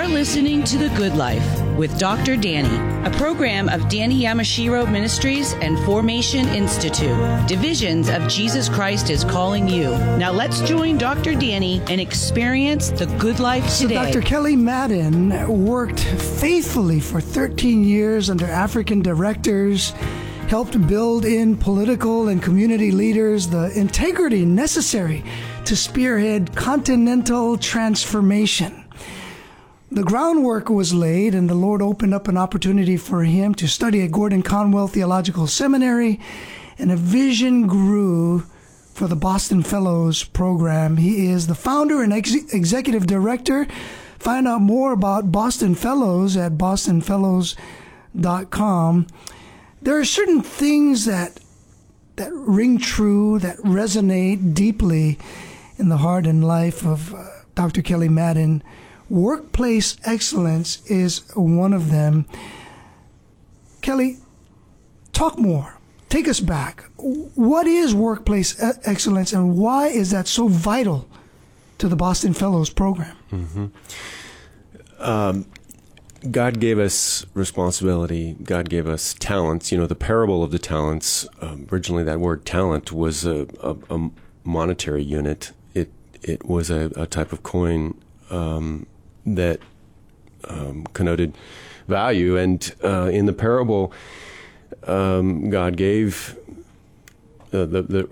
You're listening to The Good Life with Dr. Danny, a program of Danny Yamashiro Ministries and Formation Institute, divisions of Jesus Christ is Calling You. Now let's join Dr. Danny and experience the good life today. So Dr. Kelly Madden worked faithfully for 13 years under African directors, helped build in political and community leaders the integrity necessary to spearhead continental transformation. The groundwork was laid, and the Lord opened up an opportunity for him to study at Gordon Conwell Theological Seminary, and a vision grew for the Boston Fellows program. He is the founder and executive director. Find out more about Boston Fellows at bostonfellows.com. There are certain things that ring true, that resonate deeply in the heart and life of Dr. Kelly Madden. Workplace excellence is one of them. Kelly, talk more. Take us back. What is workplace excellence, and why is that so vital to the Boston Fellows program? Mm-hmm. God gave us responsibility. God gave us talents. You know, the parable of the talents, originally that word talent was a monetary unit. It was a type of coin that connoted value. And in the parable, God gave the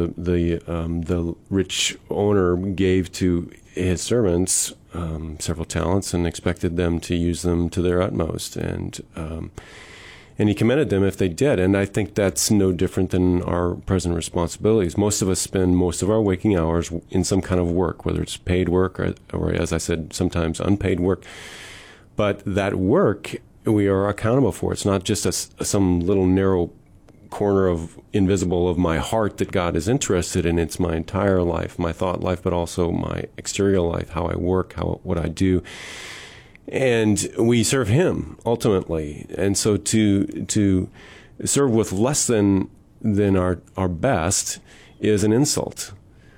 rich owner gave to his servants several talents and expected them to use them to their utmost, and he commended them if they did. And I think that's no different than our present responsibilities. Most of us spend most of our waking hours in some kind of work, whether it's paid work or as I said, sometimes unpaid work. But that work we are accountable for. It's not just some little narrow corner of invisible of my heart that God is interested in. It's my entire life, my thought life, but also my exterior life, how I work, what I do. And we serve Him ultimately. And so to serve with less than our best is an insult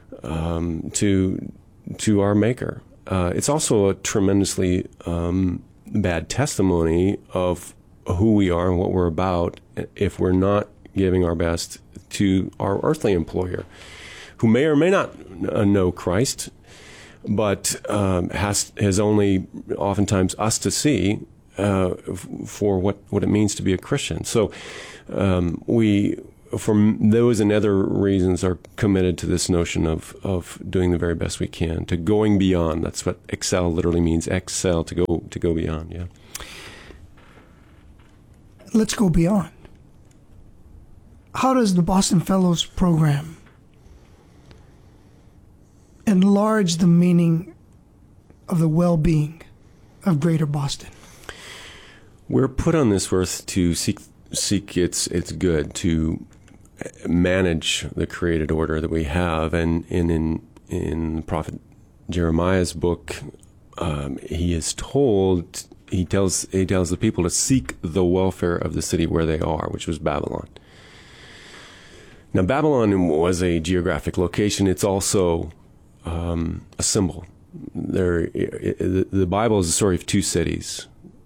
to our Maker. It's also a tremendously bad testimony of who we are and what we're about if we're not giving our best to our earthly employer, who may or may not know Christ, but has only oftentimes us to see for what it means to be a Christian. So we, for those and other reasons, are committed to this notion of doing the very best we can, to going beyond. That's what excel literally means. Excel, to go beyond. Yeah. Let's go beyond. How does the Boston Fellows program enlarge the meaning of the well-being of Greater Boston? We're put on this earth to seek its good, to manage the created order that we have. And in the prophet Jeremiah's book, he tells the people to seek the welfare of the city where they are, which was Babylon. Now, Babylon was a geographic location. It's also a symbol. The Bible is the story of two cities,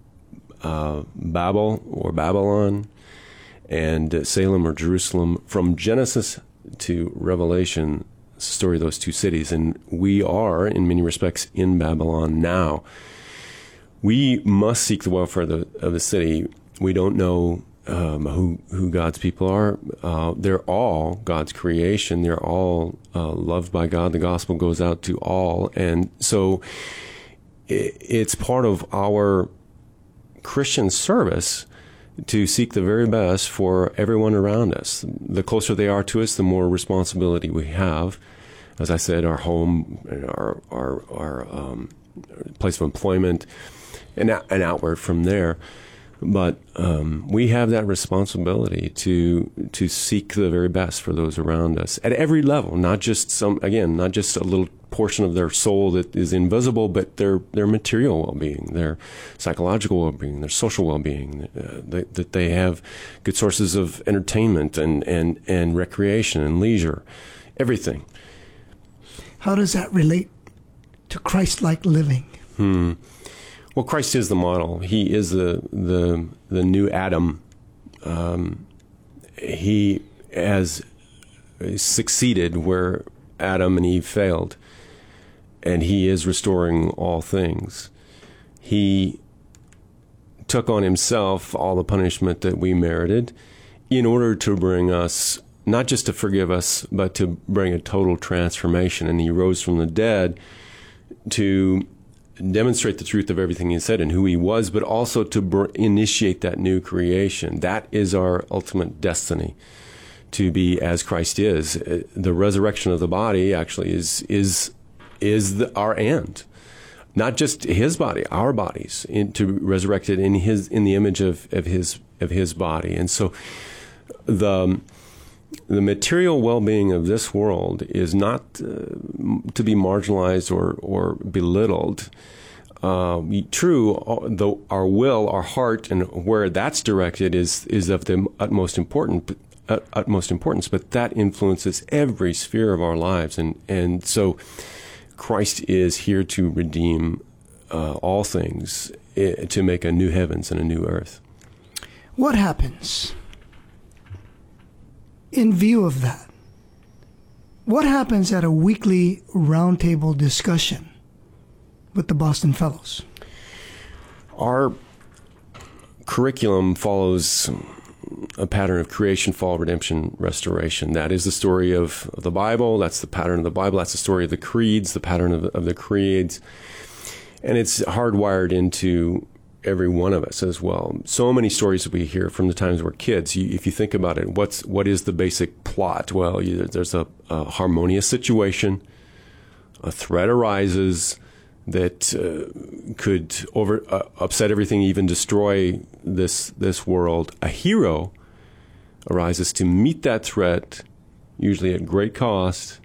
Babel or Babylon, and Salem or Jerusalem. From Genesis to Revelation, it's the story of those two cities. And we are, in many respects, in Babylon now. We must seek the welfare of the city. We don't know who God's people are. They're all God's creation. They're all loved by God. The gospel goes out to all. And so it's part of our Christian service to seek the very best for everyone around us. The closer they are to us, the more responsibility we have. As I said, our home, our place of employment, and outward from there. But we have that responsibility to seek the very best for those around us at every level, not just a little portion of their soul that is invisible, but their material well-being, their psychological well-being, their social well-being, that they have good sources of entertainment and recreation and leisure, everything. How does that relate to Christ-like living? Well, Christ is the model. He is the new Adam. He has succeeded where Adam and Eve failed, and he is restoring all things. He took on himself all the punishment that we merited in order to bring us, not just to forgive us, but to bring a total transformation. And he rose from the dead to demonstrate the truth of everything he said and who he was, but also to initiate that new creation. That is our ultimate destiny, to be as Christ is. The resurrection of the body actually is our end. Not just his body, our bodies, to resurrect it in the image of his body. And so the material well-being of this world is not to be marginalized or belittled. True, though our will, our heart, and where that's directed is of the utmost importance, but that influences every sphere of our lives. And so Christ is here to redeem all things, to make a new heavens and a new earth. What happens in view of that? What happens at a weekly roundtable discussion with the Boston Fellows? Our curriculum follows a pattern of creation, fall, redemption, restoration. That is the story of the Bible. That's the pattern of the Bible. That's the story of the creeds, the pattern of the creeds. And it's hardwired into every one of us as well. So many stories that we hear from the times we're kids. If you think about it, what is the basic plot? Well, there's a harmonious situation. A threat arises that could upset everything, even destroy this world. A hero arises to meet that threat, usually at great cost,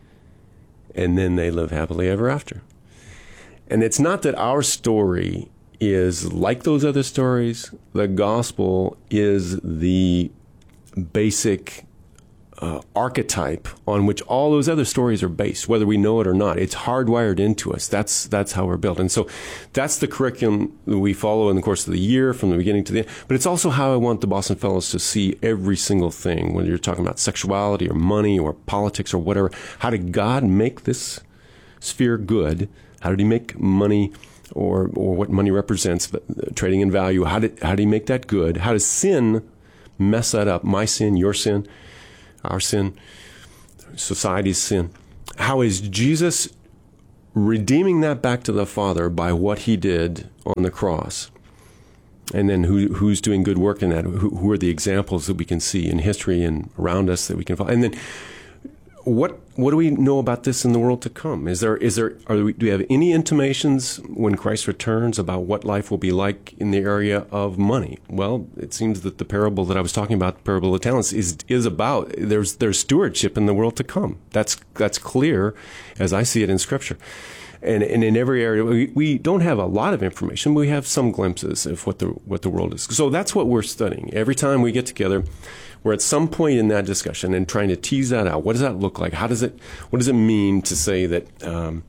and then they live happily ever after. And it's not that our story is like those other stories. The gospel is the basic archetype on which all those other stories are based, whether we know it or not. It's hardwired into us. That's how we're built. And so that's the curriculum that we follow in the course of the year, from the beginning to the end. But it's also how I want the Boston Fellows to see every single thing, whether you're talking about sexuality or money or politics or whatever. How did God make this sphere good? How did he make money or what money represents, trading in value? How did he make that good? How does sin mess that up? My sin, your sin, our sin, society's sin. How is Jesus redeeming that back to the Father by what he did on the cross? And then who's doing good work in that? Who are the examples that we can see in history and around us that we can follow? And then what do we know about this in the world to come? Do we have any intimations when Christ returns about what life will be like in the area of money? Well, it seems that the parable that I was talking about, the parable of talents, is about there's stewardship in the world to come. That's clear as I see it in Scripture. And in every area, we don't have a lot of information. We have some glimpses of what the world is. So that's what we're studying. Every time we get together, we're at some point in that discussion and trying to tease that out. What does that look like? What does it mean to say that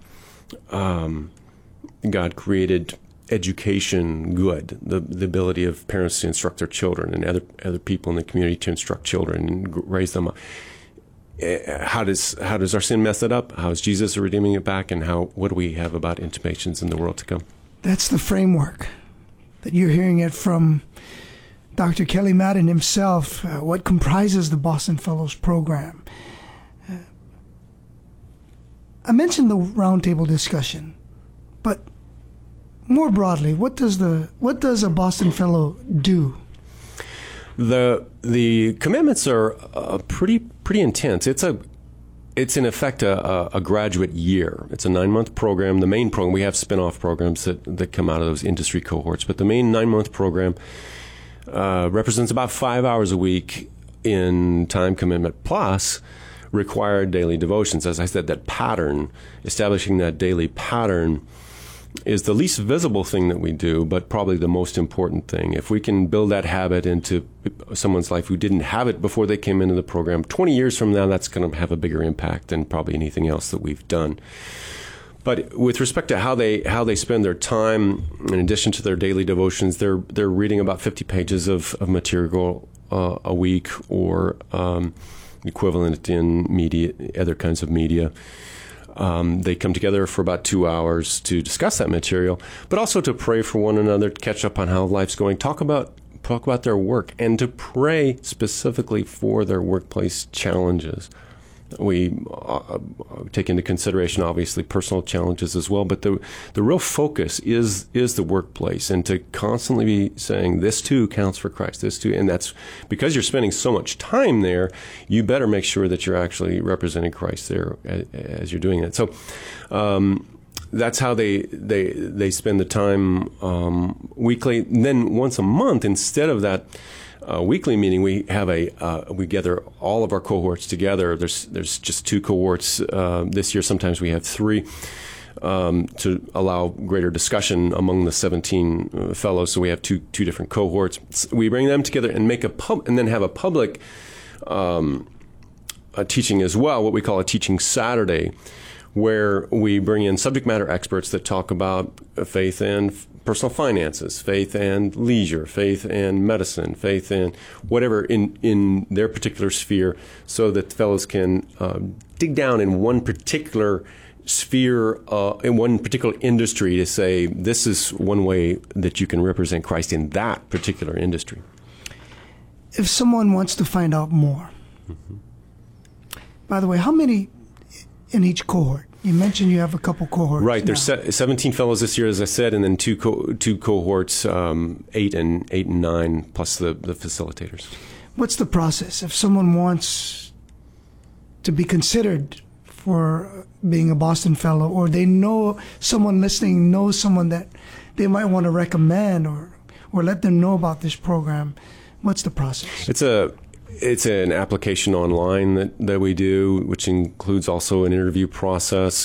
God created education good, the ability of parents to instruct their children and other people in the community to instruct children and raise them up? How does our sin mess it up? How is Jesus redeeming it back? And what do we have about intimations in the world to come? That's the framework that you're hearing it from Dr. Kelly Madden himself, what comprises the Boston Fellows program. I mentioned the roundtable discussion, but more broadly, what does a Boston Fellow do? The commitments are pretty intense. It's in effect a graduate year. It's a 9-month program. The main program, we have spin-off programs that come out of those industry cohorts, but the main 9-month program represents about 5 hours a week in time commitment plus required daily devotions. As I said, that pattern, establishing that daily pattern, is the least visible thing that we do, but probably the most important thing. If we can build that habit into someone's life who didn't have it before they came into the program, 20 years from now, that's going to have a bigger impact than probably anything else that we've done. But with respect to how they spend their time, in addition to their daily devotions, they're reading about 50 pages of material a week, or equivalent in media, other kinds of media. They come together for about 2 hours to discuss that material, but also to pray for one another, to catch up on how life's going, talk about their work, and to pray specifically for their workplace challenges. We take into consideration, obviously, personal challenges as well, but the real focus is the workplace, and to constantly be saying, this too counts for Christ, this too, and that's because you're spending so much time there, you better make sure that you're actually representing Christ there as you're doing it. So that's how they spend the time weekly. And then once a month, instead of that weekly meeting, we have we gather all of our cohorts together. There's just 2 cohorts this year. Sometimes we have 3 to allow greater discussion among the 17 fellows. So we have two different cohorts. We bring them together and and then have a public teaching as well, what we call a Teaching Saturday, where we bring in subject matter experts that talk about faith and personal finances, faith and leisure, faith and medicine, faith and whatever in their particular sphere, so that the fellows can dig down in one particular sphere, in one particular industry, to say, this is one way that you can represent Christ in that particular industry. If someone wants to find out more, by the way, how many in each cohort? You mentioned you have a couple cohorts. Right. There's 17 fellows this year, as I said, and then two cohorts, 8 and 9, plus the facilitators. What's the process? If someone wants to be considered for being a Boston Fellow, or they know someone listening, knows someone that they might want to recommend or let them know about this program, what's the process? It's an application online that we do, which includes also an interview process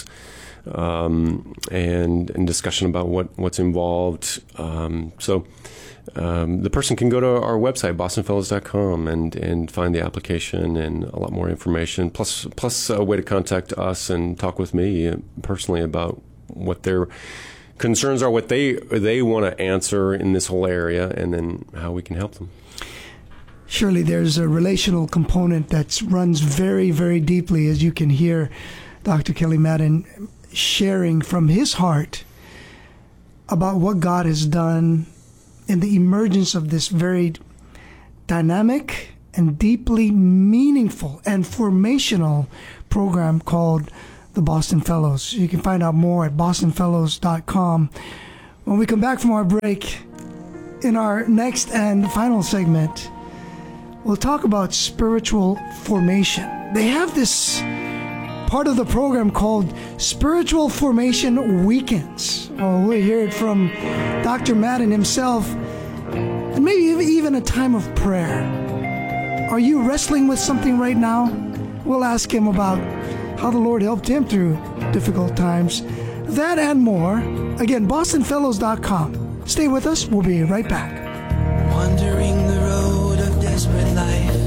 and discussion about what's involved. So the person can go to our website, bostonfellows.com, and find the application and a lot more information, plus a way to contact us and talk with me personally about what their concerns are, what they want to answer in this whole area, and then how we can help them. Surely there's a relational component that runs very, very deeply, as you can hear Dr. Kelly Madden sharing from his heart about what God has done in the emergence of this very dynamic and deeply meaningful and formational program called the Boston Fellows. You can find out more at bostonfellows.com. When we come back from our break, in our next and final segment, we'll talk about spiritual formation. They have this part of the program called Spiritual Formation Weekends. We'll hear it from Dr. Madden himself, and maybe even a time of prayer. Are you wrestling with something right now? We'll ask him about how the Lord helped him through difficult times. That and more. Again, bostonfellows.com. Stay with us. We'll be right back. Wandering the road of desperate life,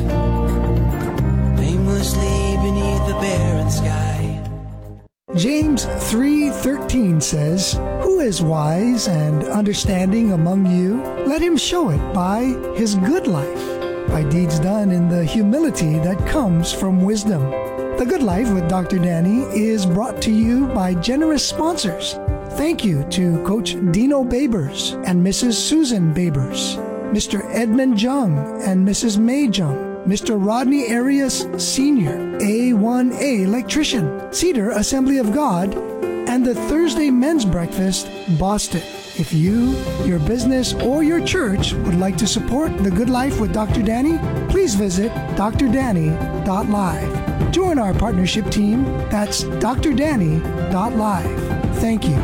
aimlessly beneath the barren sky. James 3:13 says, "Who is wise and understanding among you? Let him show it by his good life, by deeds done in the humility that comes from wisdom." The Good Life with Dr. Danny is brought to you by generous sponsors. Thank you to Coach Dino Babers and Mrs. Susan Babers, Mr. Edmund Jung and Mrs. May Jung, Mr. Rodney Arias Sr., A1A Electrician, Cedar Assembly of God, and the Thursday Men's Breakfast, Boston. If you, your business, or your church would like to support The Good Life with Dr. Danny, please visit drdanny.live. Join our partnership team. That's drdanny.live. Thank you.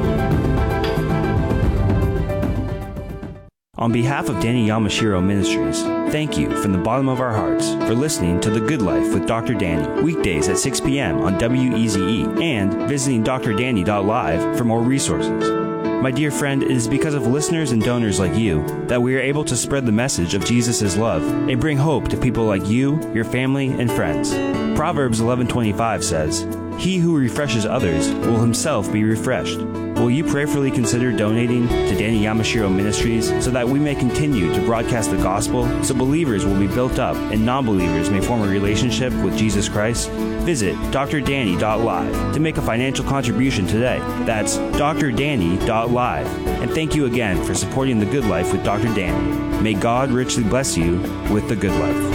On behalf of Danny Yamashiro Ministries, thank you from the bottom of our hearts for listening to The Good Life with Dr. Danny, weekdays at 6 p.m. on WEZE, and visiting drdanny.live for more resources. My dear friend, it is because of listeners and donors like you that we are able to spread the message of Jesus' love and bring hope to people like you, your family, and friends. Proverbs 11:25 says, He who refreshes others will himself be refreshed. Will you prayerfully consider donating to Danny Yamashiro Ministries so that we may continue to broadcast the gospel, so believers will be built up and non-believers may form a relationship with Jesus Christ? Visit drdanny.live to make a financial contribution today. That's drdanny.live. And thank you again for supporting The Good Life with Dr. Danny. May God richly bless you with The Good Life.